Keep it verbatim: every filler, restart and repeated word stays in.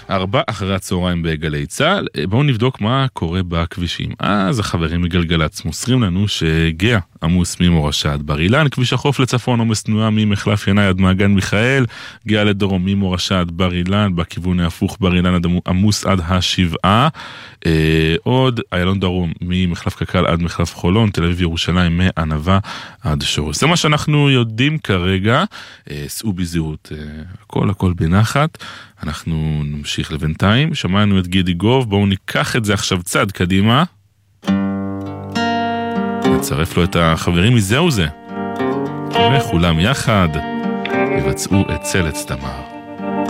ארבע אחרי הצהריים בגלי צהל. בואו נבדוק מה קורה בכבישים. אז החברים מגלגלצ מוסרים לנו שגאה עמוס ממורשה עד בר אילן, כביש החוף לצפון עומס תנועה ממחלף ינאי עד מעגן מיכאל, גאה לדרום ממורשה עד בר אילן, בכיוון ההפוך בר אילן עמוס עד השבעה, אה, עוד איילון דרום ממחלף קקל עד מחלף חולון, תל אביב ירושלים מענבה עד שורש. זה מה שאנחנו יודעים כרגע. אה, סעו בזהירות, אה, הכל הכל בנחת. אנחנו נמשיך לבינתיים. שמענו את גידי גוב, בואו ניקח את זה עכשיו צד קדימה, נצרף לו את החברים מזהו זה, וכולם יחד יבצעו את צלץ תמר.